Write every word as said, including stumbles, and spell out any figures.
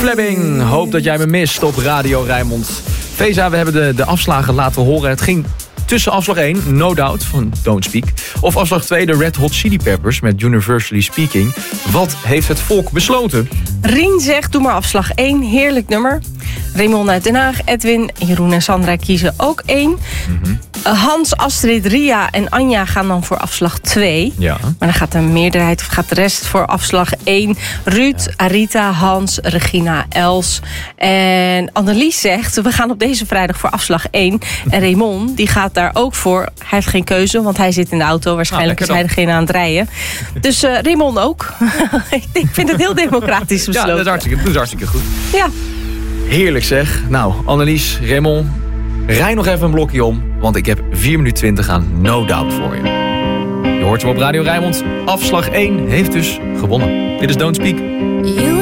Fleming, hoop dat jij me mist op Radio Rijnmond. Veza, we hebben de, de afslagen laten horen. Het ging tussen afslag één, No Doubt, van Don't Speak. Of afslag twee, de Red Hot Chili Peppers met Universally Speaking. Wat heeft het volk besloten? Rien zegt, doe maar afslag één, heerlijk nummer. Raymond uit Den Haag, Edwin, Jeroen en Sandra kiezen ook één. Mm-hmm. Hans, Astrid, Ria en Anja gaan dan voor afslag twee. Ja. Maar dan gaat de meerderheid, of gaat de rest voor afslag één. Ruud, ja. Arita, Hans, Regina, Els. En Annelies zegt, we gaan op deze vrijdag voor afslag één. En Raymond, die gaat daar ook voor. Hij heeft geen keuze, want hij zit in de auto. Waarschijnlijk nou, is hij degene aan het rijden. Dus uh, Raymond ook. Ik vind het heel democratisch besloten. Ja, dat is hartstikke, dat is hartstikke goed. Ja. Heerlijk zeg. Nou, Annelies, Raymond, rij nog even een blokje om. Want ik heb vier minuten twintig aan No Doubt voor je. Je hoort hem op Radio Rijnmond. Afslag één heeft dus gewonnen. Dit is Don't Speak. You